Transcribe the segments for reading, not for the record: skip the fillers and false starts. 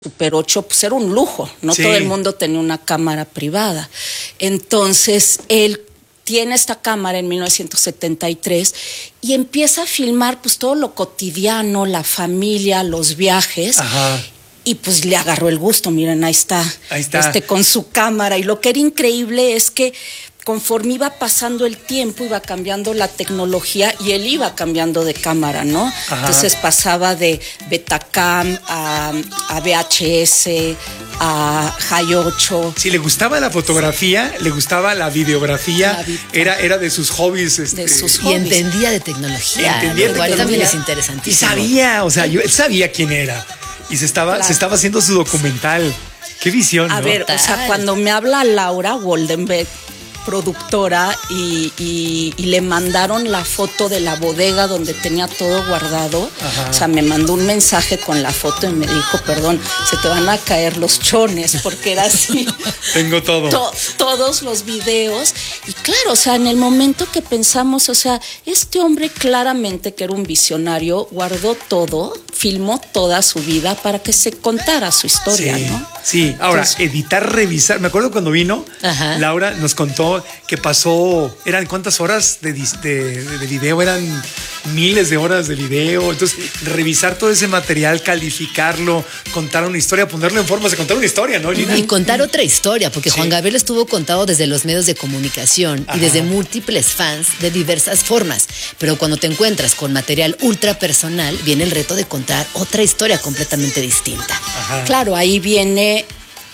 Super 8 pues era un lujo, no Sí. todo el mundo tenía una cámara privada. Entonces él tiene esta cámara en 1973 y empieza a filmar pues todo lo cotidiano, la familia, los viajes. Ajá. Y pues le agarró el gusto, miren, ahí está. Con su cámara. Y lo que era increíble es que conforme iba pasando el tiempo, iba cambiando la tecnología y él iba cambiando de cámara, ¿no? Ajá. Entonces pasaba de Betacam a VHS, a High 8. Si le gustaba la fotografía, le gustaba la videografía, era de sus hobbies. De sus Y hobbies. entendía de tecnología. Entendía de Lo cual tecnología. también es Y interesantísimo. sabía, él sabía quién era. Y se estaba haciendo su documental. Qué visión, ¿no? A ver, o sea, cuando me habla Laura Goldenberg, productora, y le mandaron la foto de la bodega donde tenía todo guardado. Ajá. O sea, me mandó un mensaje con la foto y me dijo, perdón, se te van a caer los chones, porque era así. Tengo todo. Todos los videos. Y claro, o sea, en el momento que pensamos, o sea, este hombre claramente que era un visionario, guardó todo, filmó toda su vida para que se contara su historia, Sí, ¿no? sí. Ahora, Entonces, editar, revisar. Me acuerdo cuando vino, Ajá. Laura nos contó que pasó, ¿eran cuántas horas de video? Eran miles de horas de video. Entonces, revisar todo ese material, calificarlo, contar una historia, ponerlo en forma de contar una historia, ¿no, Gina? Y contar otra historia, porque Sí. Juan Gabriel estuvo contado desde los medios de comunicación Ajá. y desde múltiples fans de diversas formas. Pero cuando te encuentras con material ultra personal, viene el reto de contar otra historia completamente distinta. Ajá. claro, ahí viene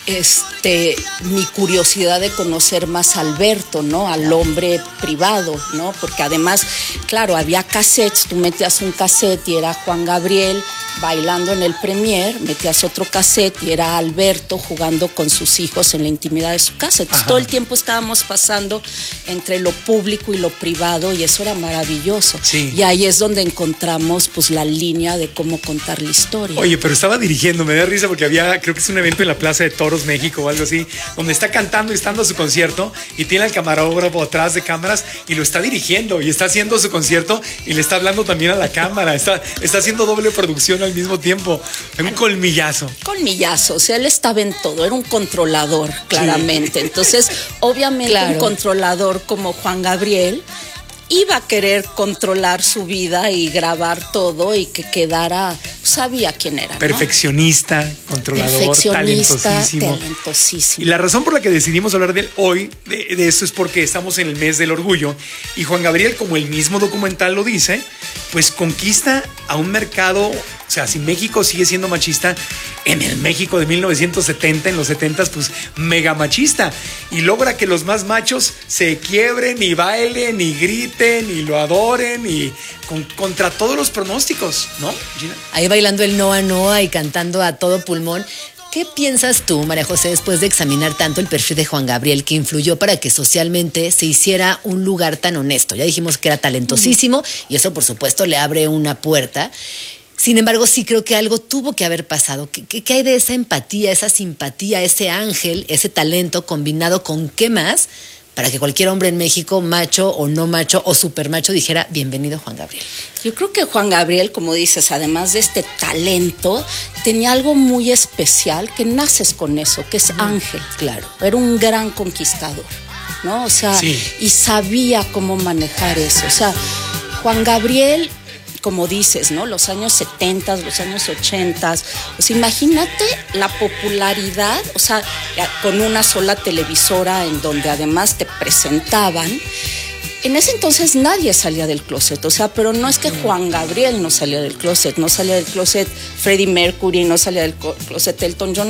mi curiosidad de conocer más a Alberto, ¿no? Al hombre privado, ¿no? Porque además, claro, había cassettes, tú metías un cassette y era Juan Gabriel bailando en el premier, metías otro cassette y era Alberto jugando con sus hijos en la intimidad de su casa. Entonces Ajá. todo el tiempo estábamos pasando entre lo público y lo privado y eso era maravilloso. Sí. Y ahí es donde encontramos pues la línea de cómo contar la historia. Oye, pero estaba dirigiendo, me da risa porque creo que es un evento en la Plaza de Toros, México o algo así, donde está cantando y está dando su concierto y tiene al camarógrafo atrás de cámaras y lo está dirigiendo y está haciendo su concierto y le está hablando también a la cámara, está haciendo doble producción al mismo tiempo. Un colmillazo. Colmillazo, o sea, él estaba en todo, era un controlador, claramente. Entonces, obviamente, Claro. un controlador como Juan Gabriel iba a querer controlar su vida y grabar todo y que quedara, sabía quién era, ¿no? Perfeccionista, controlador, talentosísimo. talentosísimo. Y la razón por la que decidimos hablar de él hoy, de esto, es porque estamos en el mes del orgullo y Juan Gabriel, como el mismo documental lo dice, pues conquista a un mercado. O sea, si México sigue siendo machista, en el México de 1970, en los 70s, pues mega machista. Y logra que los más machos se quiebren y bailen y griten y lo adoren y contra todos los pronósticos, ¿no, Gina? Ahí bailando el Noa Noa y cantando a todo pulmón. ¿Qué piensas tú, María José, después de examinar tanto el perfil de Juan Gabriel que influyó para que socialmente se hiciera un lugar tan honesto? Ya dijimos que era talentosísimo y eso, por supuesto, le abre una puerta. Sin embargo, sí creo que algo tuvo que haber pasado. ¿Qué hay de esa empatía, esa simpatía, ese ángel, ese talento combinado con qué más para que cualquier hombre en México, macho o no macho o supermacho, dijera bienvenido Juan Gabriel? Yo creo que Juan Gabriel, como dices, además de este talento, tenía algo muy especial, que naces con eso, que es ángel. Claro. Era un gran conquistador, ¿no? O sea, Sí. y sabía cómo manejar eso. O sea, Juan Gabriel, como dices, ¿no? Los años 70, los años 80, pues imagínate la popularidad, o sea, con una sola televisora en donde además te presentaban. En ese entonces nadie salía del closet, o sea, pero no es que Juan Gabriel no salía del closet, no salía del closet Freddie Mercury, no salía del closet Elton John,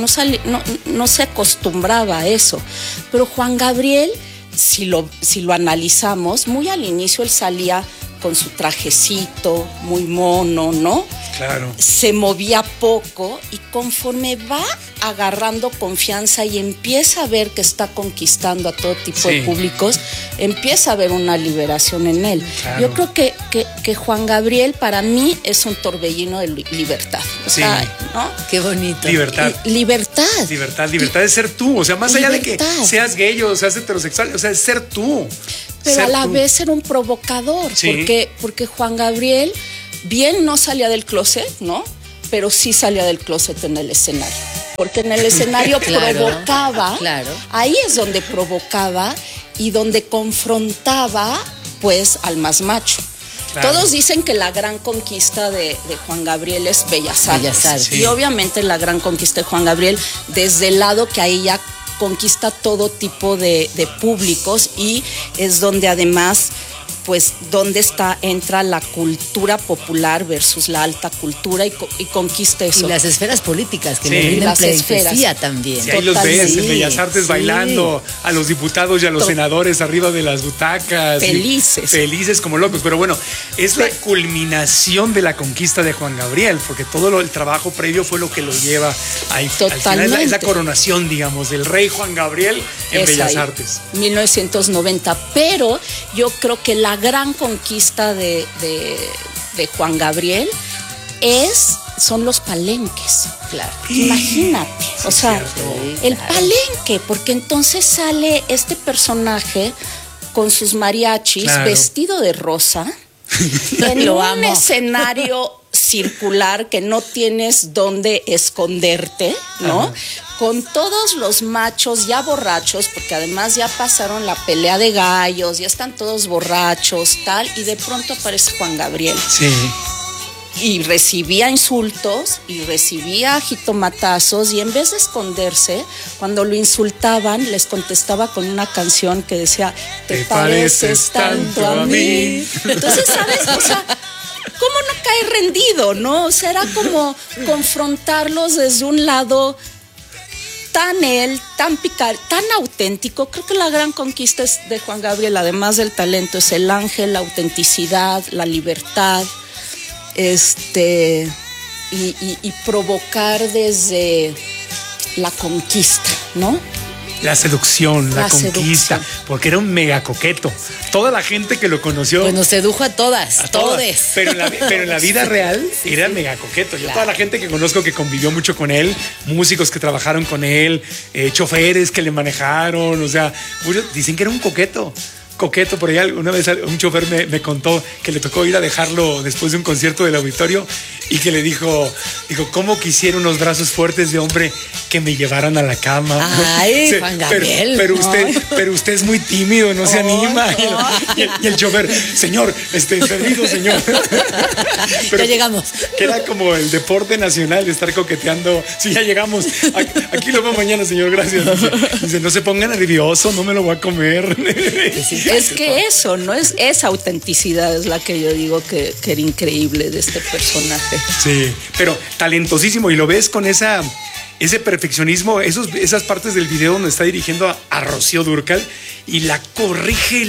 no se acostumbraba a eso. Pero Juan Gabriel, si lo analizamos, muy al inicio él salía con su trajecito, muy mono, ¿no? Claro. Se movía poco y conforme va agarrando confianza y empieza a ver que está conquistando a todo tipo de públicos, empieza a haber una liberación en él. Claro. Yo creo que Juan Gabriel para mí es un torbellino de libertad. O sea, ¿no? Qué bonito. Libertad. Libertad. Libertad de ser tú. O sea, más allá de que Libertad. seas gay o seas heterosexual, o sea, es ser tú. Pero Ser a la tú. vez era un provocador, Sí. porque Juan Gabriel bien no salía del closet, ¿no? Pero sí salía del closet en el escenario. porque en el escenario Claro, provocaba, claro. ahí es donde provocaba y donde confrontaba pues al más macho. Claro. Todos dicen que la gran conquista de Juan Gabriel es Bellas Artes. Bellas Artes. Sí. Y obviamente la gran conquista de Juan Gabriel, desde el lado que ahí ya conquista todo tipo de públicos y es donde además, pues, donde entra la cultura popular versus la alta cultura y conquista eso. Y las esferas políticas que Sí. le brindan Las pleitesía esferas. también. Sí, ahí los ves Sí, en Bellas Artes sí. bailando, a los diputados y a los senadores arriba de las butacas. Felices. Felices como locos. Pero bueno, es la culminación de la conquista de Juan Gabriel, porque todo el trabajo previo fue lo que lo lleva ahí. Al final Totalmente. es la coronación, digamos, del rey Juan Gabriel en Es Bellas ahí, Artes. 1990. Pero yo creo que la gran conquista de Juan Gabriel son los palenques. Claro. Imagínate, o sea, cierto. el palenque, porque entonces sale este personaje con sus mariachis, Claro. vestido de rosa, en Lo un amo. escenario circular que no tienes dónde esconderte, ¿no? Ajá. Con todos los machos ya borrachos, porque además ya pasaron la pelea de gallos, ya están todos borrachos, tal, y de pronto aparece Juan Gabriel. Sí. Y recibía insultos y recibía jitomatazos y en vez de esconderse, cuando lo insultaban, les contestaba con una canción que decía, te pareces tanto a mí. Entonces, ¿sabes? O sea, ¿cómo no cae rendido, no? O sea, era como confrontarlos desde un lado tan él, tan picar, tan auténtico. Creo que la gran conquista de Juan Gabriel, además del talento, es el ángel, la autenticidad, la libertad. Y provocar desde la conquista, ¿no? La seducción, la La conquista, seducción. porque era un mega coqueto. Toda la gente que lo conoció. Pues nos sedujo a todas, a todas. todes. Pero en la vida real era mega coqueto. Yo toda la gente que conozco que convivió mucho con él, músicos que trabajaron con él, choferes que le manejaron, o sea, muchos dicen que era un coqueto. Por ahí una vez un chofer me contó que le tocó ir a dejarlo después de un concierto del auditorio y que le dijo, ¿cómo quisiera unos brazos fuertes de hombre que me llevaran a la cama? Ay, Sí, Juan Gabriel. pero usted es muy tímido, no se anima. Y el chofer, señor, perdido, señor. Ya llegamos. Que era como el deporte nacional, estar coqueteando. Sí, ya llegamos. Aquí lo veo mañana, señor, gracias. Dice, no se ponga nervioso, no me lo voy a comer. Es que eso, ¿no? Esa autenticidad es la que yo digo que era increíble de este personaje. Sí, pero talentosísimo. Y lo ves con ese perfeccionismo, esas partes del video donde está dirigiendo a Rocío Dúrcal y la corrige,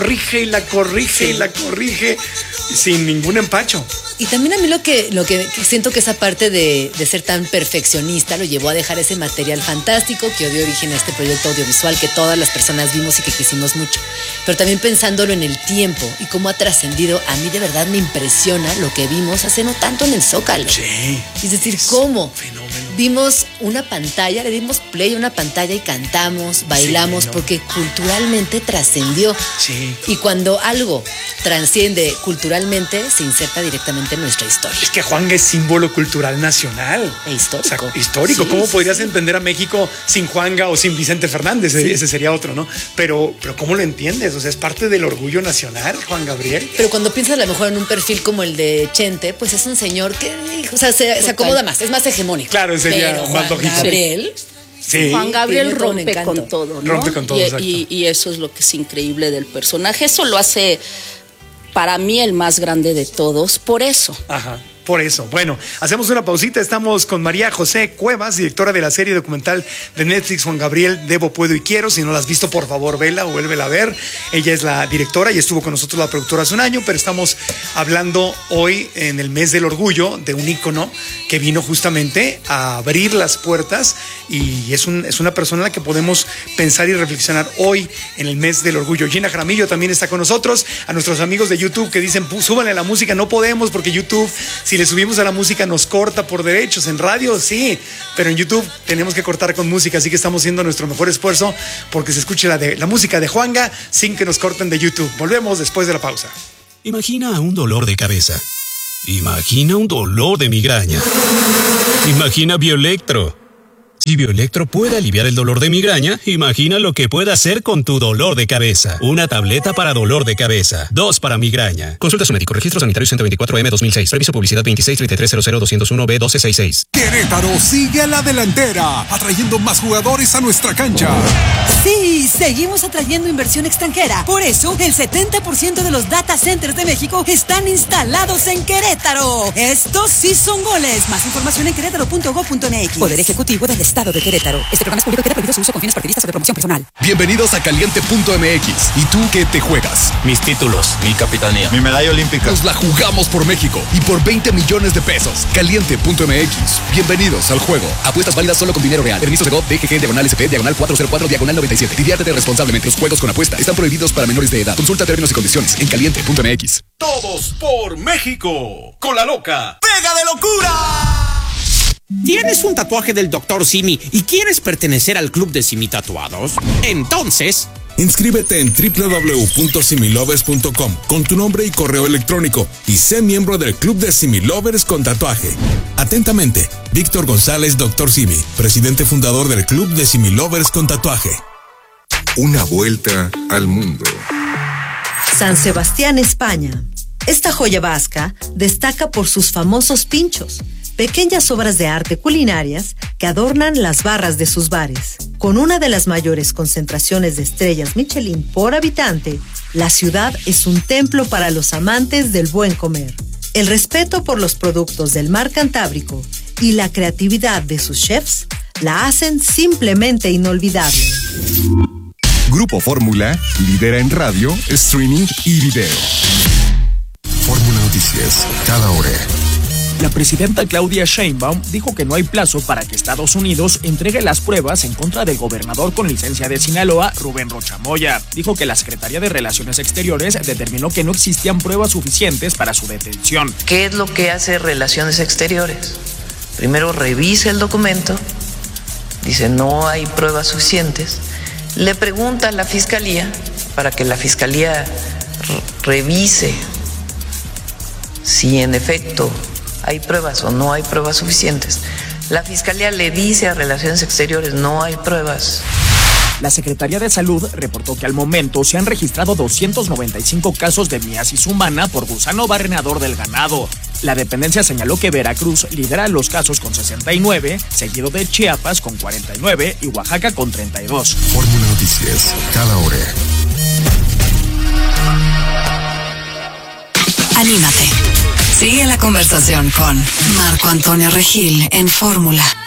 sin ningún empacho. Y también a mí lo que siento que esa parte de ser tan perfeccionista lo llevó a dejar ese material fantástico que dio origen a este proyecto audiovisual que todas las personas vimos y que quisimos mucho. Pero también pensándolo en el tiempo y cómo ha trascendido, a mí de verdad me impresiona lo que vimos hace no tanto en el Zócalo. Sí. Es decir, cómo fenómeno. vimos una pantalla, le dimos play a una pantalla y cantamos, bailamos, Sí, ¿no? porque culturalmente trascendió. Sí. Y cuando algo transciende culturalmente, se inserta directamente en nuestra historia. Es que Juanga es símbolo cultural nacional. E histórico. O sea, histórico. Sí, ¿Cómo sí, podrías sí. entender a México sin Juanga o sin Vicente Fernández? Ese sería otro, ¿no? Pero ¿cómo lo entiendes? O sea, es parte del orgullo nacional, Juan Gabriel. Pero cuando piensas a lo mejor en un perfil como el de Chente, pues es un señor que, o sea, se acomoda más, es más hegemónico. Claro, sería Pero más Juan lógico. Gabriel, Sí. Juan Gabriel Tiene todo un rompe encanto. con todo, ¿no? Rompe con todo, exacto. Y eso es lo que es increíble del personaje. Eso lo hace para mí el más grande de todos, por eso. Ajá. Por eso. Bueno, hacemos una pausita. Estamos con María José Cuevas, directora de la serie documental de Netflix Juan Gabriel, Debo, Puedo y Quiero. Si no la has visto, por favor, vela o vuélvela a ver. Ella es la directora y estuvo con nosotros la productora hace un año, pero estamos hablando hoy en el mes del orgullo de un ícono que vino justamente a abrir las puertas y es una persona en la que podemos pensar y reflexionar hoy en el mes del orgullo. Gina Jaramillo también está con nosotros. A nuestros amigos de YouTube que dicen, súbanle la música, no podemos porque YouTube, si le subimos a la música nos corta por derechos. En radio sí, pero en YouTube tenemos que cortar con música, así que estamos haciendo nuestro mejor esfuerzo porque se escuche la música de Juanga sin que nos corten de YouTube. Volvemos después de la pausa. Imagina un dolor de cabeza. Imagina un dolor de migraña. Imagina Bioelectro. Si Bioelectro puede aliviar el dolor de migraña, imagina lo que puede hacer con tu dolor de cabeza. Una tableta para dolor de cabeza, 2 para migraña. Consulta a su médico. Registro sanitario 124M 2006. Previso publicidad 2633000201B1266. Querétaro sigue a la delantera, atrayendo más jugadores a nuestra cancha. Sí, seguimos atrayendo inversión extranjera. Por eso, el 70% de los data centers de México están instalados en Querétaro. Estos sí son goles. Más información en querétaro.gov.mx. Poder Ejecutivo del Estado de Querétaro. Este programa es público y queda prohibido su uso con fines partidistas o de promoción personal. Bienvenidos a Caliente.mx. ¿Y tú qué te juegas? Mis títulos, mi capitanía, mi medalla olímpica. Nos la jugamos por México y por 20 millones de pesos. Caliente.mx. Bienvenidos al juego. Apuestas válidas solo con dinero real. Permiso de GOV, DGG, /SP/404/97. Diviértete responsablemente. Los juegos con apuesta están prohibidos para menores de edad. Consulta términos y condiciones en Caliente.mx. Todos por México. Con la loca. ¡Pega de locura! ¿Tienes un tatuaje del Dr. Simi y quieres pertenecer al club de Simi Tatuados? Entonces, inscríbete en www.similovers.com con tu nombre y correo electrónico y sé miembro del club de Similovers con tatuaje. Atentamente, Víctor González, Dr. Simi, presidente fundador del club de Similovers con tatuaje. Una vuelta al mundo. San Sebastián, España. Esta joya vasca destaca por sus famosos pinchos, pequeñas obras de arte culinarias que adornan las barras de sus bares. Con una de las mayores concentraciones de estrellas Michelin por habitante, la ciudad es un templo para los amantes del buen comer. El respeto por los productos del mar Cantábrico y la creatividad de sus chefs la hacen simplemente inolvidable. Grupo Fórmula lidera en radio, streaming y video. Fórmula Noticias, cada hora. La presidenta Claudia Sheinbaum dijo que no hay plazo para que Estados Unidos entregue las pruebas en contra del gobernador con licencia de Sinaloa, Rubén Rocha Moya. Dijo que la Secretaría de Relaciones Exteriores determinó que no existían pruebas suficientes para su detención. ¿Qué es lo que hace Relaciones Exteriores? Primero revisa el documento, dice no hay pruebas suficientes, le pregunta a la Fiscalía para que la Fiscalía revise si en efecto hay pruebas o no hay pruebas suficientes. La Fiscalía le dice a Relaciones Exteriores no hay pruebas. La Secretaría de Salud reportó que al momento se han registrado 295 casos de miasis humana por gusano barrenador del ganado. La dependencia señaló que Veracruz lidera los casos con 69, seguido de Chiapas con 49 y Oaxaca con 32. Fórmula Noticias, cada hora. Anímate. Sigue la conversación con Marco Antonio Regil en Fórmula.